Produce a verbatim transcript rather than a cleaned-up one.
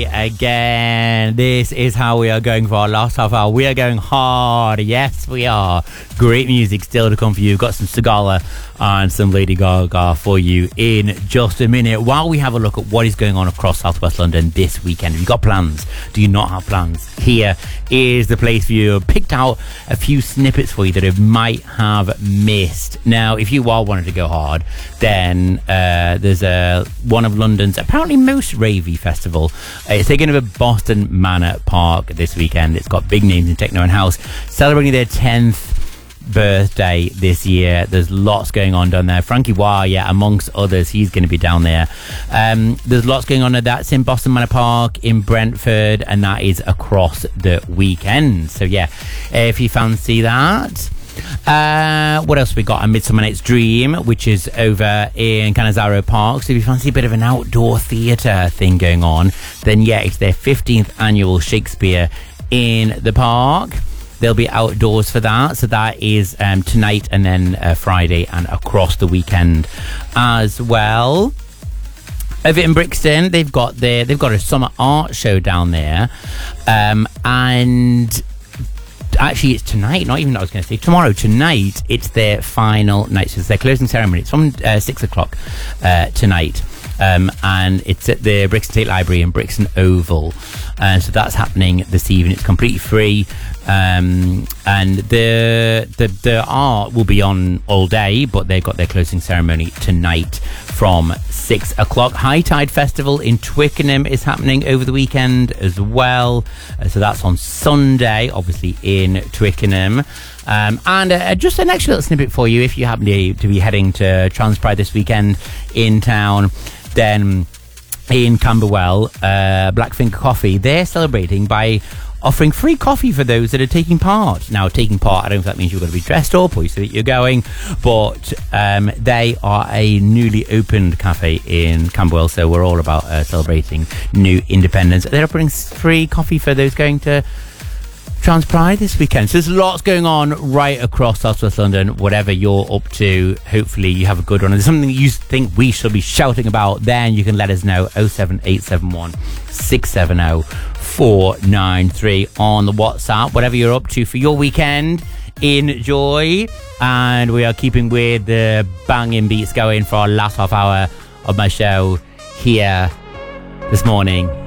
Again, this is how we are going for our last half hour. We are going hard. Yes, we are. Great music still to come for you. Got some Sigala and some Lady Gaga for you in just a minute. While we have a look at what is going on across Southwest London this weekend. Have you got plans? Do you not have plans? Here is the place for you. I've picked out a few snippets for you that you might have missed. Now, if you are wanting to go hard, then uh, there's a one of London's apparently most ravey festival. It's taken over Boston Manor Park this weekend. It's got big names in techno and house celebrating their tenth birthday this year. There's lots going on down there. Frankie Wah, yeah, amongst others, he's going to be down there. Um, there's lots going on. That's in Boston Manor Park in Brentford, and that is across the weekend. So yeah, if you fancy that. Uh, what else we got? A Midsummer Night's Dream, which is over in Cannizzaro Park. So if you fancy a bit of an outdoor theatre thing going on, then yeah, it's their fifteenth annual Shakespeare in the park. They'll be outdoors for that. So that is um, tonight and then uh, Friday and across the weekend as well. Over in Brixton, they've got their they've got a summer art show down there, um, and actually it's tonight. Not even I was going to say tomorrow. Tonight it's their final night. So it's their closing ceremony. It's from uh, six o'clock uh, tonight. Um, and it's at the Brixton State Library in Brixton Oval. Uh, so that's happening this evening. It's completely free. Um, and the, the the art will be on all day, but they've got their closing ceremony tonight from six o'clock. High Tide Festival in Twickenham is happening over the weekend as well. Uh, so that's on Sunday, obviously in Twickenham. Um, and uh, just an extra little snippet for you if you happen to, to be heading to Trans Pride this weekend in town. Then in Camberwell, uh, Blackfinger Coffee, they're celebrating by offering free coffee for those that are taking part. Now, taking part, I don't know if that means you've got to be dressed up or you say that you're going, but um, they are a newly opened cafe in Camberwell, so we're all about uh, celebrating new independence. They're offering free coffee for those going to Trans Pride this weekend. So there's lots going on right across Southwest London. Whatever you're up to, hopefully you have a good one. If there's something you think we should be shouting about, then you can let us know. oh seven eight seven one, six seven oh, four nine three on the WhatsApp. Whatever you're up to for your weekend, enjoy. And we are keeping with the banging beats going for our last half hour of my show here this morning.